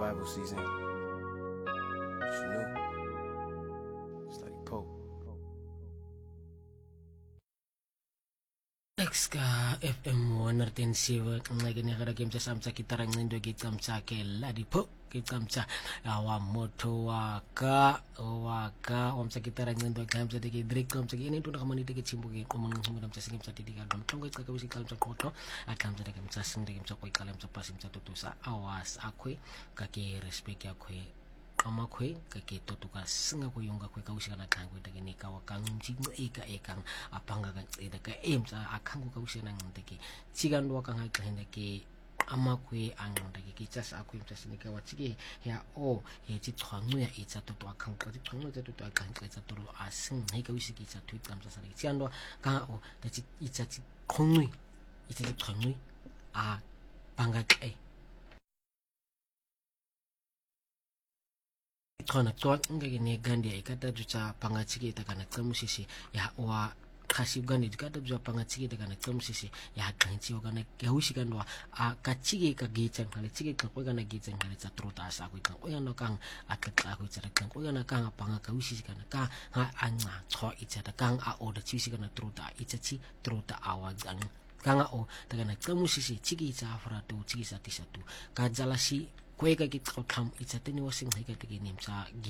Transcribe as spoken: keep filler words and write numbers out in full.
revival season. What you know? Study Pope. X ka F M one ten seven ngeke ngara ke mtsa samtsa kitara ncindo ke tsamtsa ke ladi pho ke tsamtsa awa motho wa ka wa ka umtsa kitara ncindo ke tsamtsa ke drink tsamtsa ke into ka mani ke chimbo ke qomong ngumela mtsa singim tsa tidika lo mhlongo icaka bisi qala mtsa qoqo atlamtsa ke mtsa sinde ke mtsa qoiqala mtsa pasi mtsa totosa awas akhwe ka ke respect yakwe amakwe ka ke totuka singa ko yonga kwe ka ushikana kangwe take nika wa kangji eka ekang apanga ka tseda ka emtsa akhangu ka ushena nginteke tsikando wa kanga qhenda ke amakwe anqonda ke kitsa akwe mtsa sinika wa tsike ya o ye tshwangu ya itsa toto akhangu ka tshwangu tsa toto akhangu tsa tolo asing he ka ushikitsa twitsa mtsa sare tsikando ka o tsi itsa tshongu itsa tshongu a banga ke khona tswa ngeke ne gandi ikata tsa panga tsiketa kana tsamusisi ya wa khasi gandi dikata tsa panga tsiketa kana tsamusisi ya qhintsi kana ke hushikandwa a ka tsike ka gitsa kana tsike ka ko kana gitsa kana tsa trota sa ko ka o yana kang a tla ko tsa ka ko yana kang panga ka hushisi kana ka ha anga tswa itsa ta kang a order tsisi kana trota itsa tsi trota awa gang kanga o takana tsamusisi tsike itsa afrato tsike sa tisatu ka jalasi kweka ke tlotlham itsa teni wa sing heka teke nemtsa